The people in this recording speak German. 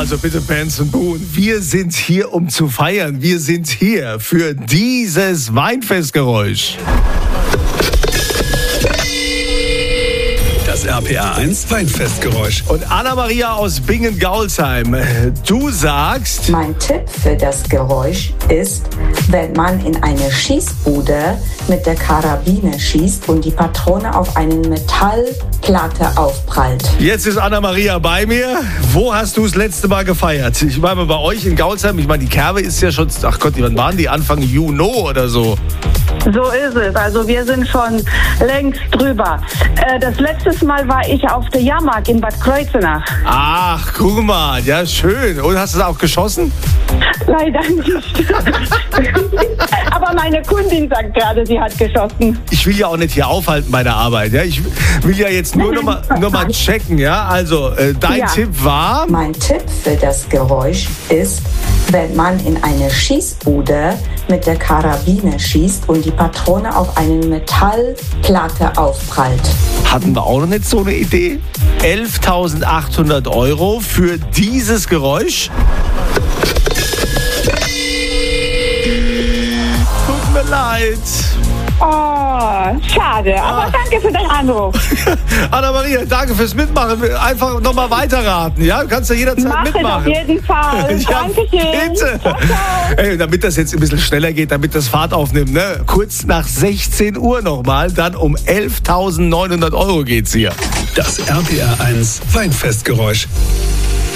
Also bitte Benson Boone, wir sind hier, um zu feiern. Wir sind hier für dieses Weinfestgeräusch. Das RPA 1 Weinfestgeräusch. Und Anna-Maria aus Bingen-Gaulsheim, du sagst... Mein Tipp für das Geräusch ist, wenn man in eine Schießbude mit der Karabine schießt und die Patrone auf eine Metallplatte aufprallt. Jetzt ist Anna-Maria bei mir. Wo hast du das letzte Mal gefeiert? Ich meine, bei euch in Gaulsheim, ich meine, die Kerbe ist ja schon, ach Gott, wann waren die? Anfang Juni oder so? So ist es. Also wir sind schon längst drüber. Das letzte Mal war ich auf der Jahrmarkt in Bad Kreuznach. Ach, guck mal, ja schön. Und hast du es auch geschossen? Leider nicht. Aber meine Kundin sagt gerade, sie hat geschossen. Ich will ja auch nicht hier aufhalten bei der Arbeit. Ja? Ich will ja jetzt nur noch mal checken. Ja? Also, dein Tipp war... Mein Tipp für das Geräusch ist, wenn man in eine Schießbude mit der Karabine schießt und die Patrone auf eine Metallplatte aufprallt. Hatten wir auch noch nicht so eine Idee? 11.800 € für dieses Geräusch? Tut mir leid. Oh, schade. Aber danke für deinen Anruf. Anna-Maria, danke fürs Mitmachen. Einfach nochmal weiterraten, ja? Du kannst ja jederzeit mitmachen. Auf jeden Fall. Ja, Dankeschön. bitte. Ciao, ciao. Ey, damit das jetzt ein bisschen schneller geht, damit das Fahrt aufnimmt, ne? Kurz nach 16 Uhr nochmal, dann um 11.900 € geht's hier. Das RPA 1 Weinfestgeräusch.